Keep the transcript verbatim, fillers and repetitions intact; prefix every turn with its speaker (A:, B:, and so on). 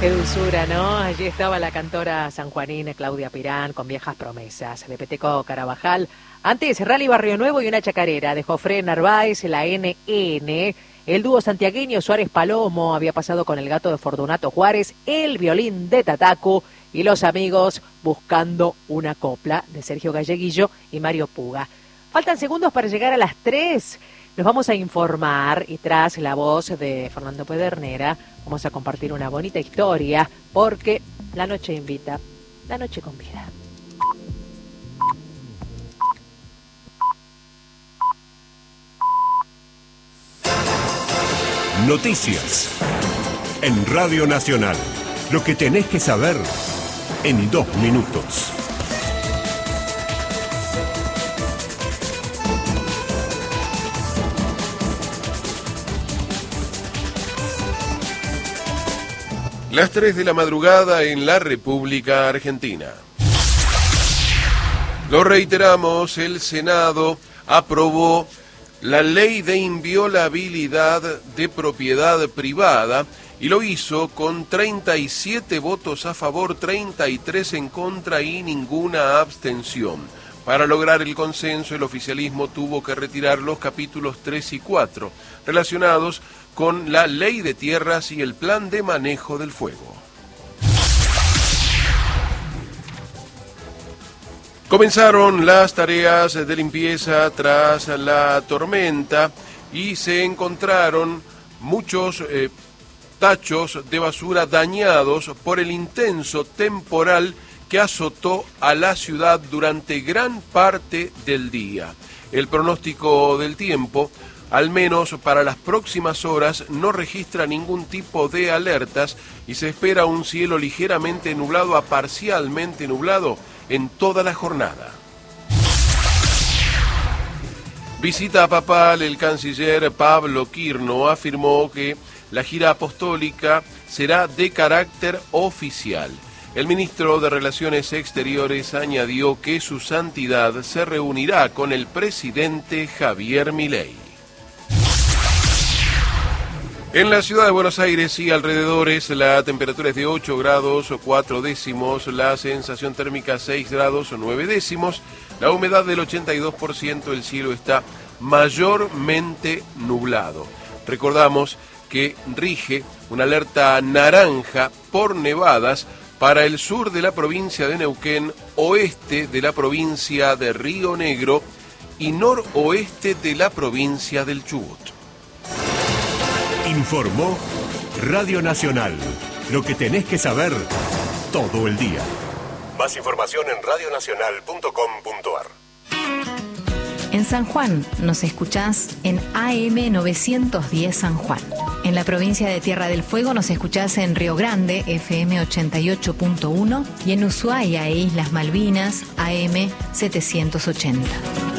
A: Qué dulzura, ¿no? Allí estaba la cantora sanjuanina Claudia Pirán con Viejas Promesas, de Peteco Carabajal. Antes, Rally Barrio Nuevo y una chacarera de Jofré Narváez, la N N. El dúo santiagueño Suárez Palomo había pasado con el gato de Fortunato Juárez, el violín de Tatacu y los amigos buscando una copla de Sergio Galleguillo y Mario Puga. Faltan segundos para llegar a las tres. Nos vamos a informar y tras la voz de Fernando Pedernera vamos a compartir una bonita historia porque la noche invita, la noche convida.
B: Noticias en Radio Nacional. Lo que tenés que saber en dos minutos.
C: Las tres de la madrugada en la República Argentina. Lo reiteramos, el Senado aprobó la ley de inviolabilidad de propiedad privada y lo hizo con treinta y siete votos a favor, treinta y tres en contra y ninguna abstención. Para lograr el consenso, el oficialismo tuvo que retirar los capítulos tres y cuatro, relacionados con la ley de tierras y el plan de manejo del fuego. Comenzaron las tareas de limpieza tras la tormenta y se encontraron muchos eh, tachos de basura dañados por el intenso temporal que azotó a la ciudad durante gran parte del día. El pronóstico del tiempo, al menos para las próximas horas, no registra ningún tipo de alertas y se espera un cielo ligeramente nublado a parcialmente nublado en toda la jornada. Visita papal, el canciller Pablo Quirno afirmó que la gira apostólica será de carácter oficial. El ministro de Relaciones Exteriores añadió que su santidad se reunirá con el presidente Javier Milei. En la ciudad de Buenos Aires y alrededores la temperatura es de ocho grados cuatro décimos, la sensación térmica seis grados nueve décimos, la humedad del ochenta y dos por ciento, el cielo está mayormente nublado. Recordamos que rige una alerta naranja por nevadas para el sur de la provincia de Neuquén, oeste de la provincia de Río Negro y noroeste de la provincia del Chubut.
B: Informó Radio Nacional. Lo que tenés que saber todo el día. Más información en radio nacional punto com punto a r.
D: En San Juan nos escuchás en A M novecientos diez San Juan. En la provincia de Tierra del Fuego nos escuchás en Río Grande, F M ochenta y ocho punto uno, y en Ushuaia e Islas Malvinas, A M setecientos ochenta.